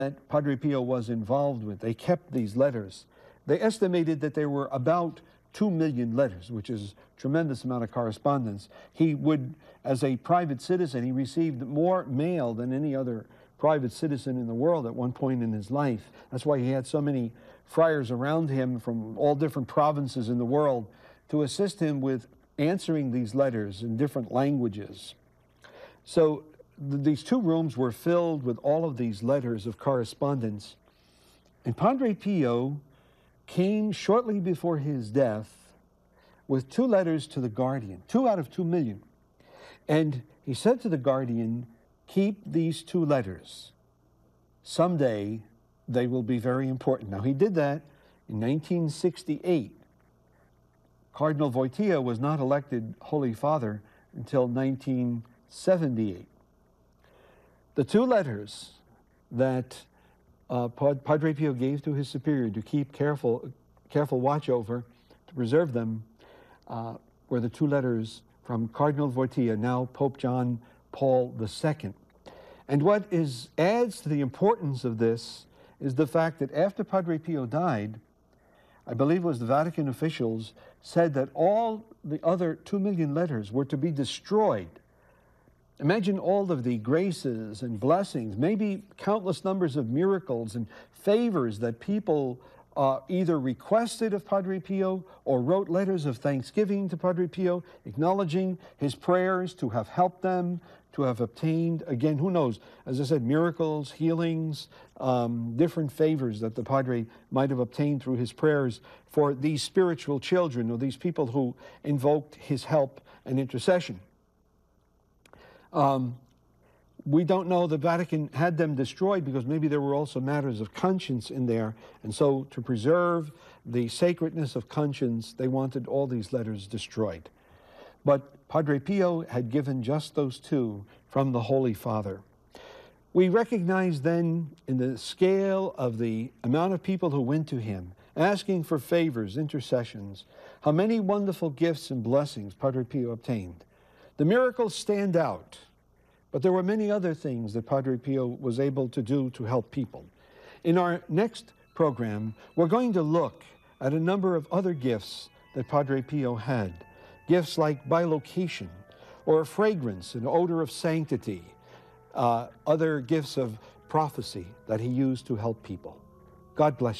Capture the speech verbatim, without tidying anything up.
that Padre Pio was involved with. They kept these letters. They estimated that there were about two million letters, which is a tremendous amount of correspondence. He would, as a private citizen, he received more mail than any other private citizen in the world at one point in his life. That's why he had so many friars around him from all different provinces in the world to assist him with answering these letters in different languages. So th these two rooms were filled with all of these letters of correspondence. And Padre Pio came shortly before his death with two letters to the Guardian, two out of two million. And he said to the Guardian, keep these two letters. Someday they will be very important. Now he did that in nineteen sixty-eight. Cardinal Wojtyła was not elected Holy Father until nineteen seventy-eight. The two letters that uh, Padre Pio gave to his superior to keep careful, careful watch over, to preserve them, uh, were the two letters from Cardinal Wojtyła, now Pope John Paul the Second. And what is, adds to the importance of this is the fact that after Padre Pio died, I believe it was the Vatican officials said that all the other two million letters were to be destroyed. Imagine all of the graces and blessings, maybe countless numbers of miracles and favors that people uh, either requested of Padre Pio or wrote letters of thanksgiving to Padre Pio, acknowledging his prayers to have helped them, to have obtained, again, who knows, as I said, miracles, healings, um, different favors that the Padre might have obtained through his prayers for these spiritual children or these people who invoked his help and intercession. Um, we don't know the Vatican had them destroyed because maybe there were also matters of conscience in there. And so to preserve the sacredness of conscience, they wanted all these letters destroyed. But Padre Pio had given just those two from the Holy Father. We recognize then in the scale of the amount of people who went to him, asking for favors, intercessions, how many wonderful gifts and blessings Padre Pio obtained. The miracles stand out, but there were many other things that Padre Pio was able to do to help people. In our next program, we're going to look at a number of other gifts that Padre Pio had. Gifts like bilocation, or fragrance, an odor of sanctity, uh, other gifts of prophecy that he used to help people. God bless you.